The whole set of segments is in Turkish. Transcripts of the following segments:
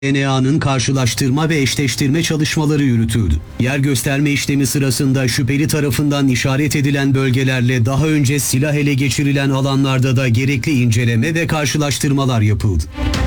DNA'nın karşılaştırma ve eşleştirme çalışmaları yürütüldü. Yer gösterme işlemi sırasında şüpheli tarafından işaret edilen bölgelerle daha önce silah ele geçirilen alanlarda da gerekli inceleme ve karşılaştırmalar yapıldı.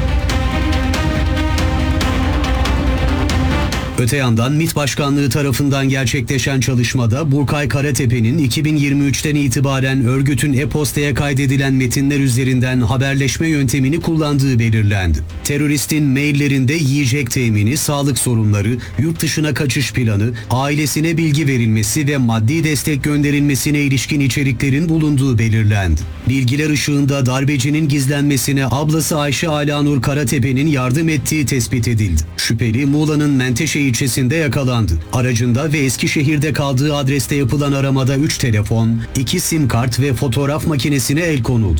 Öte yandan MİT Başkanlığı tarafından gerçekleşen çalışmada Burkay Karatepe'nin 2023'ten itibaren örgütün e-postaya kaydedilen metinler üzerinden haberleşme yöntemini kullandığı belirlendi. Teröristin maillerinde yiyecek temini, sağlık sorunları, yurt dışına kaçış planı, ailesine bilgi verilmesi ve maddi destek gönderilmesine ilişkin içeriklerin bulunduğu belirlendi. Bilgiler ışığında darbecinin gizlenmesine ablası Ayşe Alanur Karatepe'nin yardım ettiği tespit edildi. Şüpheli Muğla'nın Menteşe ilçesinde yakalandı. Aracında ve Eskişehir'de kaldığı adreste yapılan aramada 3 telefon, 2 sim kart ve fotoğraf makinesine el konuldu.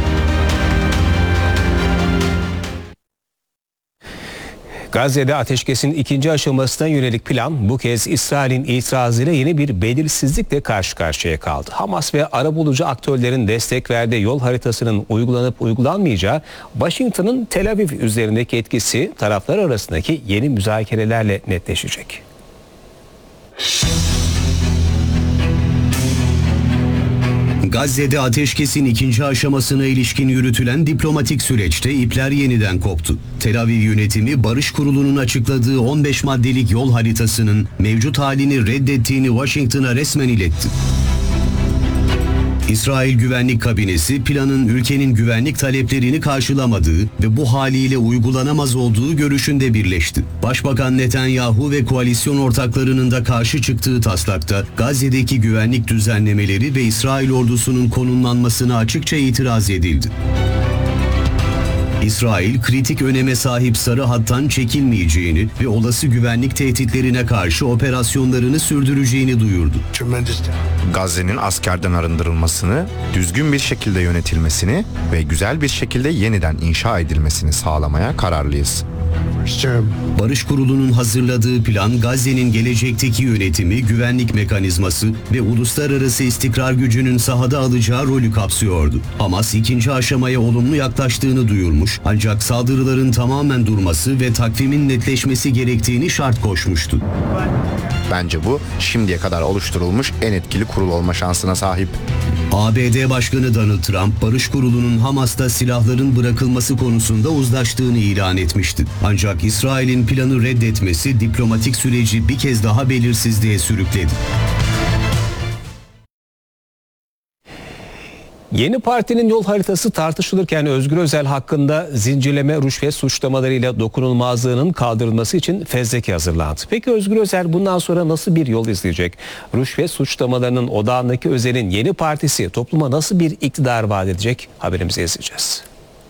Gazze'de ateşkesin ikinci aşamasına yönelik plan bu kez İsrail'in itirazıyla yeni bir belirsizlikle karşı karşıya kaldı. Hamas ve arabulucu aktörlerin destek verdiği yol haritasının uygulanıp uygulanmayacağı, Washington'ın Tel Aviv üzerindeki etkisi taraflar arasındaki yeni müzakerelerle netleşecek. Gazze'de ateşkesin ikinci aşamasına ilişkin yürütülen diplomatik süreçte ipler yeniden koptu. Tel Aviv yönetimi Barış Kurulu'nun açıkladığı 15 maddelik yol haritasının mevcut halini reddettiğini Washington'a resmen iletti. İsrail Güvenlik Kabinesi planın ülkenin güvenlik taleplerini karşılamadığı ve bu haliyle uygulanamaz olduğu görüşünde birleşti. Başbakan Netanyahu ve koalisyon ortaklarının da karşı çıktığı taslakta Gazze'deki güvenlik düzenlemeleri ve İsrail ordusunun konumlanmasına açıkça itiraz edildi. İsrail, kritik öneme sahip sarı hattan çekilmeyeceğini ve olası güvenlik tehditlerine karşı operasyonlarını sürdüreceğini duyurdu. Gazze'nin askerden arındırılmasını, düzgün bir şekilde yönetilmesini ve güzel bir şekilde yeniden inşa edilmesini sağlamaya kararlıyız. Barış Kurulu'nun hazırladığı plan, Gazze'nin gelecekteki yönetimi, güvenlik mekanizması ve uluslararası istikrar gücünün sahada alacağı rolü kapsıyordu. Hamas ikinci aşamaya olumlu yaklaştığını duyurmuş, ancak saldırıların tamamen durması ve takvimin netleşmesi gerektiğini şart koşmuştu. Bence bu şimdiye kadar oluşturulmuş en etkili kurul olma şansına sahip. ABD Başkanı Donald Trump, Barış Kurulu'nun Hamas'ta silahların bırakılması konusunda uzlaştığını ilan etmişti. Ancak İsrail'in planı reddetmesi diplomatik süreci bir kez daha belirsizliğe sürükledi. Yeni partinin yol haritası tartışılırken Özgür Özel hakkında zincirleme rüşvet suçlamalarıyla dokunulmazlığının kaldırılması için fezleke hazırlandı. Peki Özgür Özel bundan sonra nasıl bir yol izleyecek? Rüşvet suçlamalarının odağındaki Özel'in yeni partisi topluma nasıl bir iktidar vaat edecek? Haberimizi izleyeceğiz.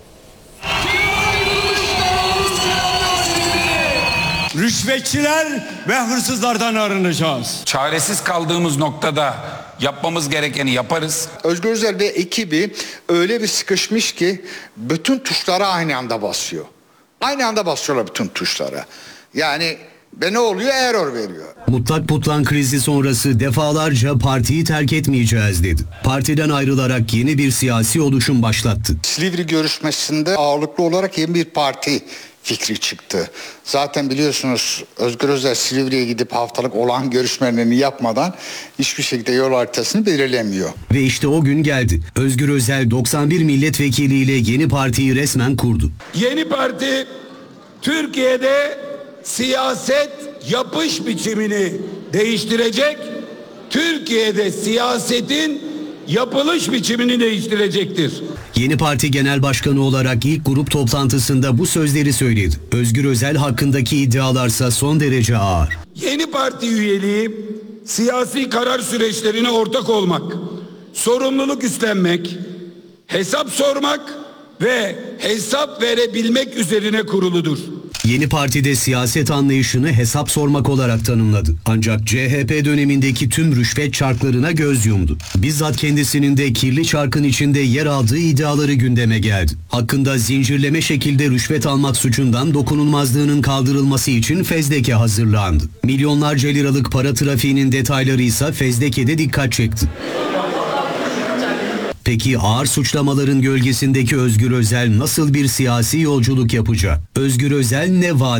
Rüşvetçiler ve hırsızlardan arınacağız. Çaresiz kaldığımız noktada yapmamız gerekeni yaparız. Özgür Özel ve ekibi öyle bir sıkışmış ki bütün tuşlara aynı anda basıyor. Aynı anda basıyorlar bütün tuşlara. Yani ve ne oluyor? Error veriyor. Mutlak Putlan krizi sonrası defalarca partiyi terk etmeyeceğiz dedi. Partiden ayrılarak yeni bir siyasi oluşum başlattı. Silivri görüşmesinde ağırlıklı olarak yeni bir parti fikri çıktı. Zaten biliyorsunuz Özgür Özel Silivri'ye gidip haftalık olağan görüşmelerini yapmadan hiçbir şekilde yol haritasını belirlemiyor. Ve işte o gün geldi. Özgür Özel 91 milletvekiliyle yeni partiyi resmen kurdu. Yeni parti Türkiye'de siyaset yapış biçimini değiştirecek, Türkiye'de siyasetin yapılış biçimini değiştirecektir. Yeni Parti Genel Başkanı olarak ilk grup toplantısında bu sözleri söyledi. Özgür Özel hakkındaki iddialarsa son derece ağır. Yeni parti üyeliği siyasi karar süreçlerine ortak olmak, sorumluluk üstlenmek, hesap sormak ve hesap verebilmek üzerine kuruludur. Yeni Parti'de siyaset anlayışını hesap sormak olarak tanımladı. Ancak CHP dönemindeki tüm rüşvet çarklarına göz yumdu. Bizzat kendisinin de kirli çarkın içinde yer aldığı iddiaları gündeme geldi. Hakkında zincirleme şekilde rüşvet almak suçundan dokunulmazlığının kaldırılması için fezleke hazırlandı. Milyonlarca liralık para trafiğinin detayları ise fezlekede dikkat çekti. Peki ağır suçlamaların gölgesindeki Özgür Özel nasıl bir siyasi yolculuk yapacak? Özgür Özel ne vaat